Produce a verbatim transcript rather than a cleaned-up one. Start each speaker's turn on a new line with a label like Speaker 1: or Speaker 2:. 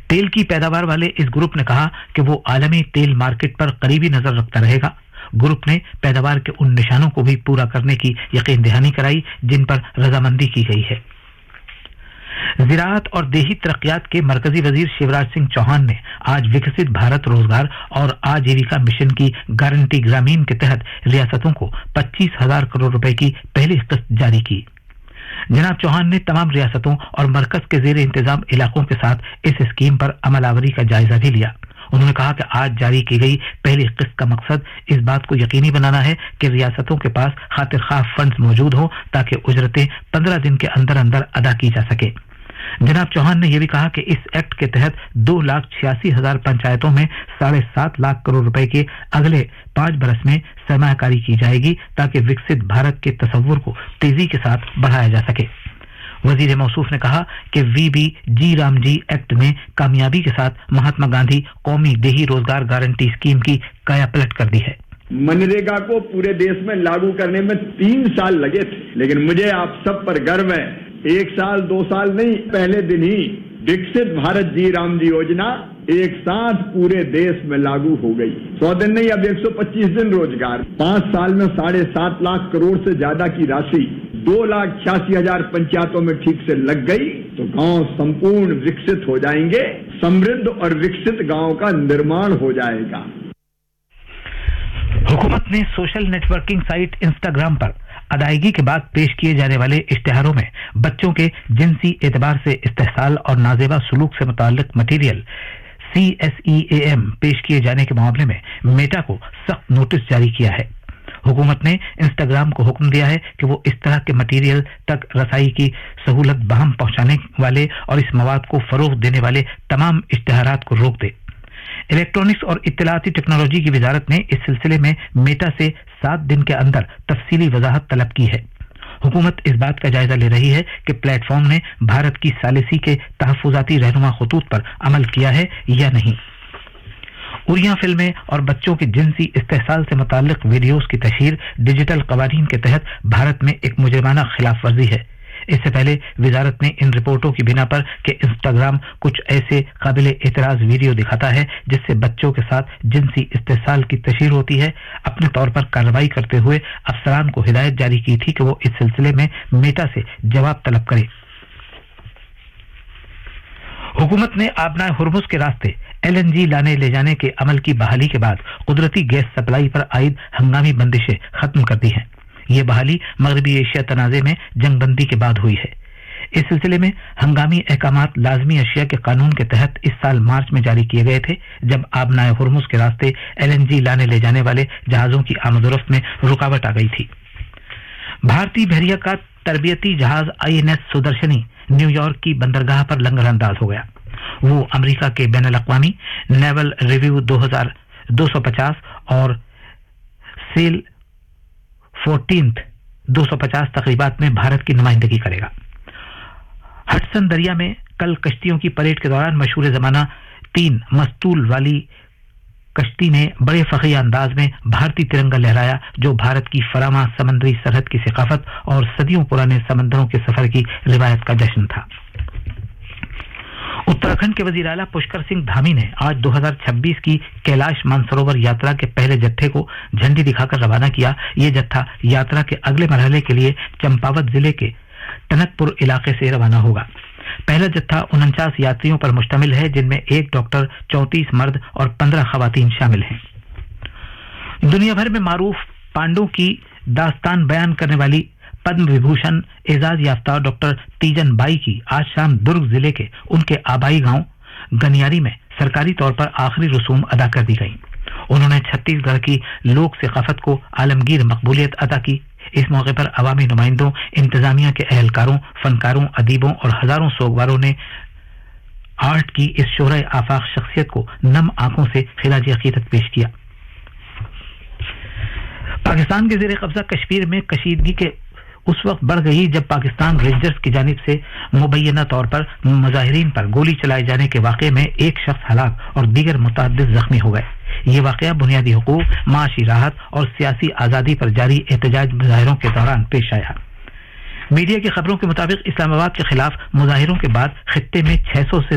Speaker 1: तेल की पैदावार वाले इस ग्रुप ने कहा कि वो आलमी तेल मार्केट पर करीबी नजर रखता रहेगा। ग्रुप ने पैदावार के उन निशानों को भी पूरा करने की यकीन दहानी कराई जिन पर रजामंदी की गई है। ज़राअत और देही तरक्कियात के मरकजी वजीर शिवराज सिंह चौहान ने आज विकसित भारत रोजगार और आजीविका मिशन की गारंटी ग्रामीण के तहत रियासतों को पच्चीस हजार करोड़ रुपए की पहली किस्त जारी की। जनाब चौहान ने तमाम रियासतों और मरकज के जेर इंतजाम इलाकों के साथ इस स्कीम पर अमलावरी का जायजा भी लिया। उन्होंने कहा कि आज जारी की गई पहली किस्त का मकसद इस बात को यकीनी बनाना है कि रियासतों के पास खातिर खा फंड्स मौजूद हो ताकि उजरतें पंद्रह दिन के अंदर अंदर अदा की जा सके। जनाब चौहान ने यह भी कहा कि इस एक्ट के तहत दो लाख छियासी हजार पंचायतों में साढ़े सात लाख करोड़ रुपए के अगले पांच बरस में सरमायाकारी की जाएगी ताकि विकसित भारत के तस्वुर को तेजी के साथ बढ़ाया जा सके। वजीर मौसूफ ने कहा कि we B ji Ram ji act ने कामयाबी के साथ महात्मा गांधी कौमी देही रोजगार गारंटी स्कीम की कायापलट कर दी है।
Speaker 2: मनरेगा को पूरे देश में लागू करने में तीन साल लगे थे, लेकिन मुझे आप सब पर गर्व है, एक साल दो साल नहीं, पहले दिन ही विकसित भारत जी राम जी योजना एक साथ पूरे देश में लागू हो गई। सौ दिन नहीं, अब एक सौ पच्चीस दिन रोजगार, पांच साल में साढ़े सात लाख करोड़ से ज्यादा की राशि दो लाख छियासी हजार पंचायतों में ठीक से लग गई तो गांव संपूर्ण विकसित हो जाएंगे, समृद्ध और विकसित गांव का निर्माण हो जाएगा।
Speaker 1: हुकूमत ने सोशल नेटवर्किंग साइट इंस्टाग्राम पर अदायगी के बाद पेश किए जाने वाले इश्तिहारों में बच्चों के जिनसी एतबार से इस्तेहसाल और नाजेबा सलूक से मुताल्लिक material C S E A M पेश किए जाने के मामले में मेटा को सख्त नोटिस जारी किया है। हुकूमत ने इंस्टाग्राम को हुक्म दिया है कि वो इस तरह के मटीरियल तक रसाई की सहूलत बहाम पहुंचाने वाले और इस मवाद को फरोग देने वाले तमाम इश्तिहारात को रोक दे। इलेक्ट्रॉनिक्स और इत्तलाती टेक्नोलॉजी की वजारत ने इस सिलसिले में मेटा से सात दिन के अंदर तफसीली वजाहत तलब की है। हुकूमत इस बात का जायजा ले रही है कि प्लेटफॉर्म ने भारत की सालिसी के तहफुजाती रहनुमा खतूत पर अमल किया है या नहीं। उरिया फिल्में और बच्चों के जिनसी इस्तेहसाल से मुताल्लिक वीडियोस की तशहीर डिजिटल कवानीन के तहत भारत में एक मुजरिमाना खिलाफ वर्जी है। इससे पहले वजारत ने इन रिपोर्टों की बिना पर कि इंस्टाग्राम कुछ ऐसे काबिल एतराज वीडियो दिखाता है जिससे बच्चों के साथ जिनसी इस्तेहसाल की तशहीर होती है, अपने तौर पर कार्रवाई करते हुए अफसरान को हिदायत जारी की थी कि वो इस सिलसिले में मेटा से जवाब तलब करे। हुकूमत ने आबनाए हुर्मुज के रास्ते एल एन जी लाने ले जाने के अमल की बहाली के बाद कुदरती गैस सप्लाई पर आयद हंगामी बंदिशें खत्म कर दी हैं। ये बहाली मगरबी एशिया तनाज़े में जंगबंदी के बाद हुई है। इस सिलसिले में हंगामी अहकामात लाजमी अशिया के कानून के तहत इस साल मार्च में जारी किए गए थे, जब आबनाए हुर्मुज के रास्ते एल एन जी लाने ले जाने वाले जहाजों की आमदोरफ्त में रुकावट आ गई थी। भारतीय बहरिया का तरबियती जहाज I N S Sudarshani New York की बंदरगाह पर लंगरअंदाज हो गया। वो अमेरिका के बैनुल अक़वामी नेवल रिव्यू दो हजार दो सौ पचास और सेल फोर्टीन्थ दो सौ पचास तकरीबात में भारत की नुमाइंदगी करेगा। हडसन दरिया में कल कश्तियों की परेड के दौरान मशहूर जमाना तीन मस्तूल वाली कश्ती ने बड़े फखरी अंदाज में भारतीय तिरंगा लहराया, जो भारत की फरामा समंदरी सरहद की सिकाफत और सदियों पुराने समंदरों के सफर की रिवायत का जश्न था। उत्तराखंड के वजीर आला पुष्कर सिंह धामी ने आज दो हजार छब्बीस की कैलाश मानसरोवर यात्रा के पहले जत्थे को झंडी दिखाकर रवाना किया। ये जत्था यात्रा के अगले मरहले के लिए चंपावत जिले के टनकपुर इलाके से रवाना होगा। पहला जत्था उनचास यात्रियों पर मुश्तमिल है, जिनमें एक डॉक्टर, चौंतीस मर्द और पंद्रह खवातीन शामिल हैं। दुनिया भर में मारूफ पांडों की दास्तान बयान करने वाली पद्म विभूषण एजाज याफ्ता डॉक्टर तीजन बाई की आज शाम दुर्ग जिले के उनके आबाई गांव गनियारी में सरकारी तौर पर आखिरी रसूम अदा कर दी गई। उन्होंने छत्तीसगढ़ की लोक सिकाफत को आलमगीर मकबूलियत अदा की। इस मौके पर अवामी नुमाइंदों, इंतजामिया के अहलकारों, फनकारों, अदीबों और हजारों सोगवारों ने आर्ट की इस शोहरे आफाक शख्सियत को नम आंखों से खिलाजी अकीदत पेश किया। पाकिस्तान के जेर कब्जा कश्मीर में कशीदगी के उस वक्त बढ़ गई जब पाकिस्तान रेंजर्स की जानिब से मुबैना तौर पर मुजाहिरीन पर गोली चलाए जाने के वाक़े में एक शख्स हलाक और दीगर मुतअद्दिद जख्मी हो गए। ये वाक़या बुनियादी हुकूक, माशी राहत और सियासी आज़ादी पर जारी एहतजाज मुजाहिरों के दौरान पेश आया। मीडिया की खबरों के मुताबिक इस्लामाबाद के खिलाफ मुजाहिरों के बाद खित्ते में छह सौ से